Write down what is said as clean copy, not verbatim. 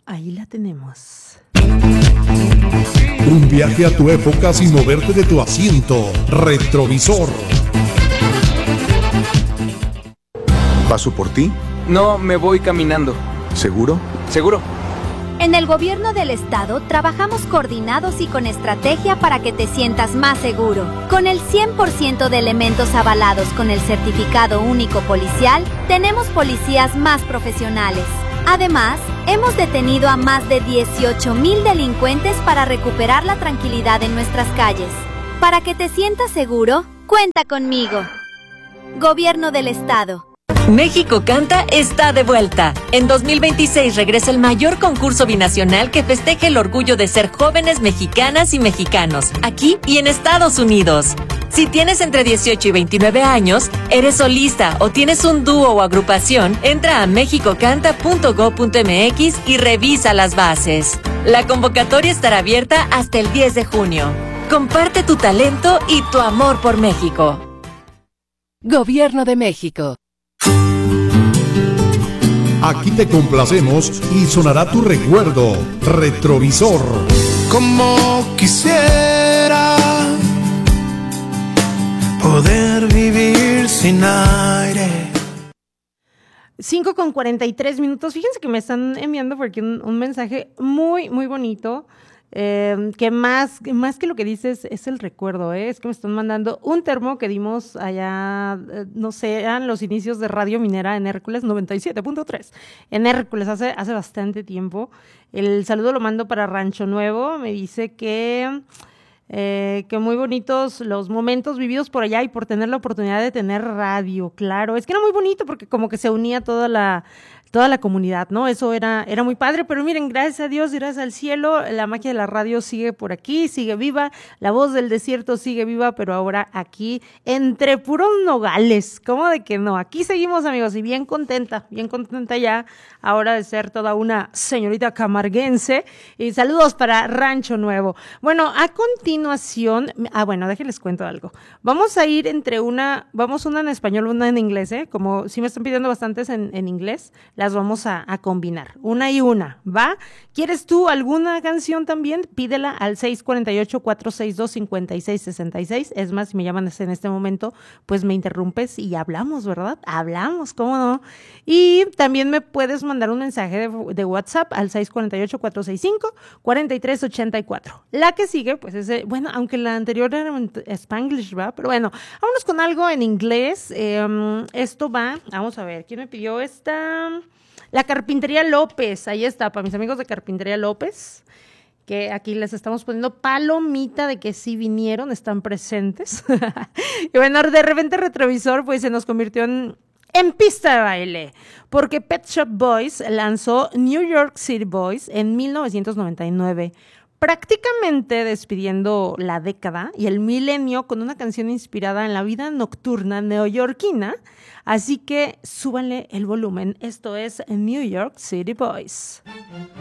ahí la tenemos. Un viaje a tu época sin moverte de tu asiento. Retrovisor. ¿Paso por ti? No, me voy caminando. ¿Seguro? ¿Seguro? En el gobierno del estado trabajamos coordinados y con estrategia para que te sientas más seguro. Con el 100% de elementos avalados con el certificado único policial, tenemos policías más profesionales. Además, hemos detenido a más de 18,000 delincuentes para recuperar la tranquilidad en nuestras calles. Para que te sientas seguro, cuenta conmigo. Gobierno del estado. México Canta está de vuelta. En 2026 regresa el mayor concurso binacional que festeje el orgullo de ser jóvenes mexicanas y mexicanos, aquí y en Estados Unidos. Si tienes entre 18 y 29 años, eres solista o tienes un dúo o agrupación, entra a mexicocanta.go.mx y revisa las bases. La convocatoria estará abierta hasta el 10 de junio. Comparte tu talento y tu amor por México. Gobierno de México. Aquí te complacemos y sonará tu recuerdo. Retrovisor. Como quisiera poder vivir sin aire. 5:43. Fíjense que me están enviando por aquí un mensaje muy, muy bonito. Que más que lo que dices es el recuerdo, es que me están mandando un termo que dimos allá, no sé, eran los inicios de Radio Minera en Hércules 97.3, en Hércules hace bastante tiempo. El saludo lo mando para Rancho Nuevo, me dice que muy bonitos los momentos vividos por allá y por tener la oportunidad de tener radio, claro, es que era muy bonito porque como que se unía toda la comunidad, ¿no? Eso era muy padre, pero miren, gracias a Dios y gracias al cielo, la magia de la radio sigue por aquí, sigue viva, la voz del desierto sigue viva, pero ahora aquí entre puros nogales, ¿cómo de que no? Aquí seguimos, amigos, y bien contenta ya ahora de ser toda una señorita camarguense, y saludos para Rancho Nuevo. Bueno, a continuación, déjenles cuento algo. Vamos a ir una en español, una en inglés, como si me están pidiendo bastantes en inglés, las vamos a combinar, una y una, ¿va? ¿Quieres tú alguna canción también? Pídela al 648-462-5666, es más, si me llaman en este momento, pues me interrumpes y hablamos, ¿verdad? Hablamos, ¿cómo no? Y también me puedes mandar un mensaje de WhatsApp al 648-465-4384. La que sigue, pues es, aunque la anterior era en Spanglish, ¿va? Pero bueno, vámonos con algo en inglés. Esto va, vamos a ver, ¿quién me pidió esta? La Carpintería López, ahí está, para mis amigos de Carpintería López, que aquí les estamos poniendo palomita de que sí vinieron, están presentes. Y bueno, de repente Retrovisor pues se nos convirtió en pista de baile, porque Pet Shop Boys lanzó New York City Boys en 1999, prácticamente despidiendo la década y el milenio con una canción inspirada en la vida nocturna neoyorquina, así que súbanle el volumen. Esto es New York City Boys.